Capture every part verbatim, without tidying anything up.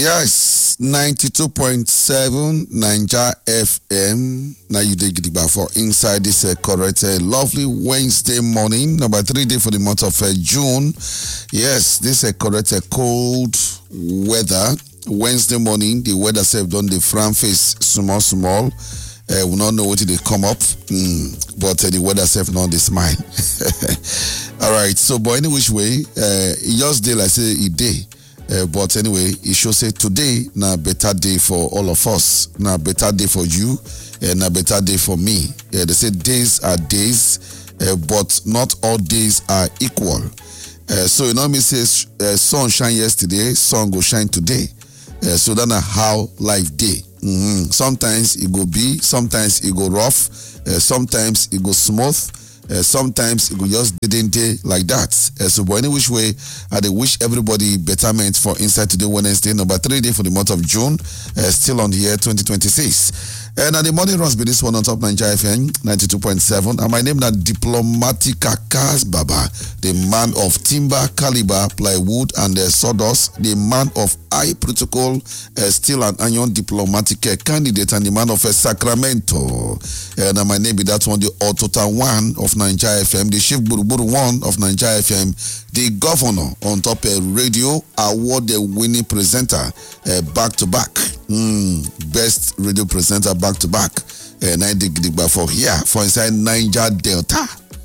Yes, ninety-two point seven Ninja F M. Now you dig it back for inside this uh, correct uh, lovely Wednesday morning, number three day for the month of uh, June. Yes, this is uh, correct uh, cold weather. Wednesday morning, the weather self done the front face small small. Uh, we don't know what they come up, mm, but uh, the weather self not the smile. All right, so but any which way, uh, it just day like say it day. Uh, but anyway, it should say today na better day for all of us. Na better day for you, and na better day for me. Uh, they say days are days, uh, but not all days are equal. Uh, so you know me says uh, sun shine yesterday, sun go shine today. Uh, so that's how life day. Mm-hmm. Sometimes it go be, sometimes it go rough, uh, sometimes it go smooth. Uh, sometimes it will just didn't day like that. Uh, so, but any which way, I uh, wish everybody betterment for Inside Today Wednesday, number three day for the month of June, uh, still on the year twenty twenty-six. And uh, the morning runs be this one on top Ninja F M ninety-two point seven. And my name is Diplomatica Kaz Baba, the man of timber, caliber, plywood, and uh, sawdust, the man of high protocol, uh, steel and iron diplomatic uh, candidate, and the man of uh, Sacramento. And uh, my name is that one, the Autota one of Ninja F M, the Chief Buruburu one of Ninja F M, the governor on top uh, radio award the winning presenter uh, back to back. Mm, best radio presenter back to back. And I dig dig for here for inside Niger Delta.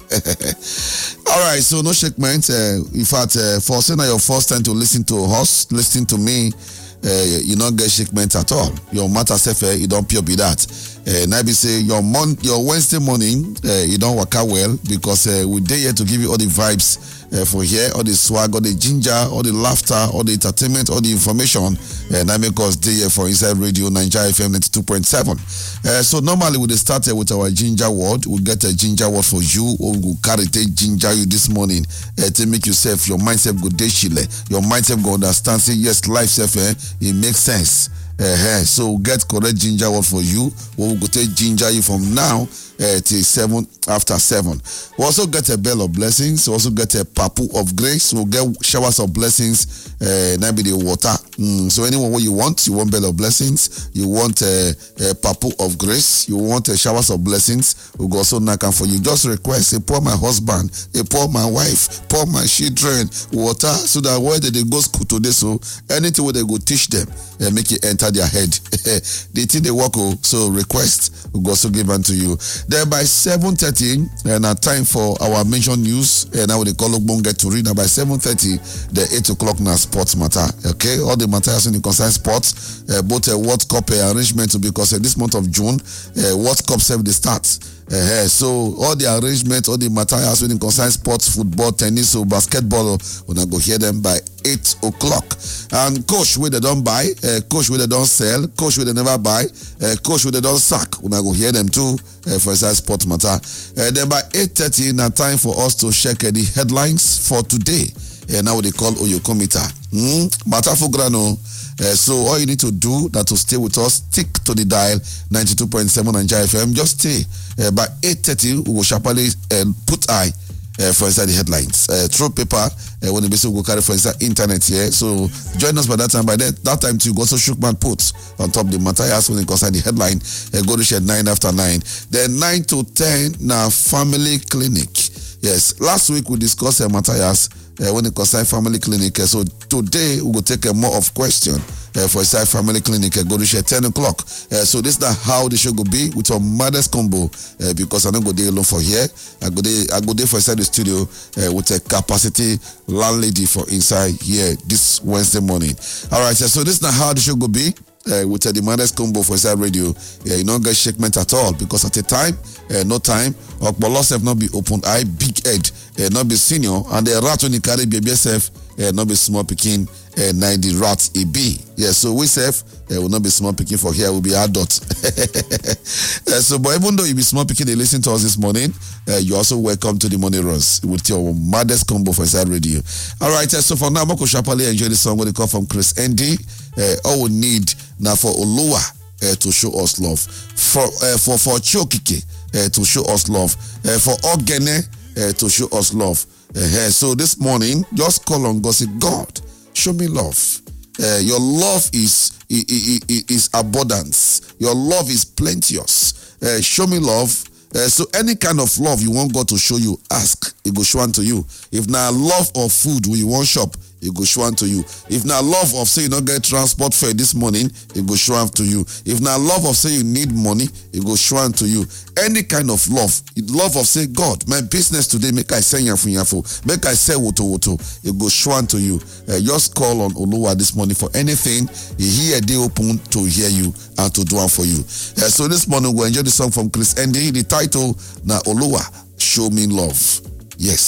All right, so no shakement. Uh, in fact, uh, for saying your first time to listen to us, listen to me, uh, you don't get shakement at all. Your matter self, uh, you don't pure be that. And I be say your mon- your Wednesday morning, uh, you don't work out well because uh, we day here to give you all the vibes. Uh, for here, all the swag, all the ginger, all the laughter, all the entertainment, all the information, and I make us day here for Inside Radio Ninja F M ninety-two point seven. Uh, so normally we start uh, with our ginger word. We get a ginger word for you, or we will carry the ginger you this morning uh, to make yourself, your mindset go day chile, your mindset go understand. Say yes, life self, eh, it makes sense. Uh, so get correct ginger word for you. We will go take ginger you from now uh, till seven after seven. We also get a bell of blessings. We also get a papu of grace. We'll get showers of blessings. Uh, that be the water. Mm, so anyone what you want, you want bell of blessings. You want a, a papu of grace. You want a showers of blessings. We'll also knock on for you. Just request a pour my husband, a pour my wife, pour my children water, so that where they go school today, so anything where they go teach them, uh, make it enter their head. They think they work, so request will also give unto you. Then by seven thirty, and a time for our mention news, and now they call Ogbon get to read. Now by seven thirty, the eight o'clock now sports matter. Okay, all the matters in the concern sports, uh, both a uh, World Cup uh, arrangement, because uh, this month of June, uh, World Cup serve the starts. Uh, so all the arrangements, all the materials when it concerns sports, football, tennis, or basketball, we're gonna go hear them by eight o'clock. And coach where they don't buy, uh, coach where they don't sell, coach where they never buy, uh, coach where they don't sack, we're gonna go hear them too uh, for inside sports matter. Uh, then by eight thirty, now time for us to check uh, the headlines for today. And uh, now they call Oyokomita. Hmm? Matter for grano. Uh, so all you need to do that to stay with us, stick to the dial ninety-two point seven Ninja F M. Just stay. Uh, by eight thirty, we will sharply uh, put eye uh, for inside the headlines. Uh, through paper, uh, when the basic will carry for inside internet here. So join us by that time. By that, that time too, go also Shookman put on top the materials when it goes inside the headline. Uh, go to shed nine after nine. Then nine to ten, now family clinic. Yes, last week we discussed uh, Matthias uh, when it concerns family clinic. Uh, so today we will take a uh, more of question uh, for inside family clinic. Uh, go to share ten o'clock. Uh, so this is how the show will be with our mother's combo uh, because I don't go there alone for here. I go there, I go there for inside the studio uh, with a capacity landlady for inside here this Wednesday morning. All right, uh, so this is how the show will be. Uh, with uh, the Mother's Combo for Inside Radio, yeah, you don't get shakement at all because at the time, uh, no time, or bolos have not be open eye, big head, uh, not be senior, and the rat when you carry baby self, uh, not be small picking, uh, ninety rats e be. Yeah, so we self uh, will not be small picking for here, will be adult. uh, so, but even though you be small picking, they listen to us this morning, uh, you're also welcome to the Money Runs with your Mother's Combo for Inside Radio. All right, uh, so for now, Moko Shapali enjoy the song when they call from Chris Andy. Uh, all we need now for Olua uh, to show us love, for uh, for for Chokike uh, to show us love, uh, for Ogene uh, to show us love. Uh, so this morning, just call on God, say, God, show me love. Uh, your love is, is, is abundance. Your love is plenteous. Uh, show me love. Uh, so any kind of love you want God to show you, ask. It go show unto you. If now love of food we want shop, it go show unto you. If now love of say you don't get transport fare this morning, it go show unto you. If now love of say you need money, it go show unto you. Any kind of love, love of say God, my business today make I sell yafu yafu, make I sell woto woto, it go show unto you. Uh, just call on Oluwa this morning for anything. He here they open to hear you and to do it for you. Uh, so this morning we'll enjoy the song from Chris Andy. The title na Oluwa, Show Me Love. Yes.